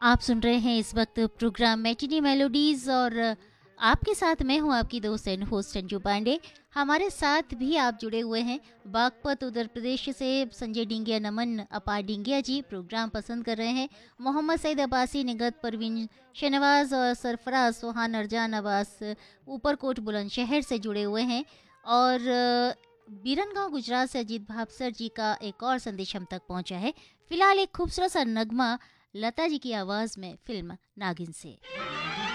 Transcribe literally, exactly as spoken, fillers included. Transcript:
आप सुन रहे हैं इस वक्त प्रोग्राम मैटिनी मेलोडीज और आपके साथ मैं हूं आपकी दोस्त एंड होस्ट अंजू पांडे। हमारे साथ भी आप जुड़े हुए हैं बागपत उत्तर प्रदेश से संजय डिंगिया, नमन अपार डिंगिया जी प्रोग्राम पसंद कर रहे हैं। मोहम्मद सईद अब्बासी, निगत परवीन, शहनवाज और सरफराज सोहान, अरजान अब्बास ऊपरकोट बुलंदशहर से जुड़े हुए हैं। और बीरनगांव गुजरात से अजीत भापसर जी का एक और संदेश हम तक पहुंचा है। फिलहाल एक खूबसूरत सा नगमा लता जी की आवाज़ में फिल्म नागिन से।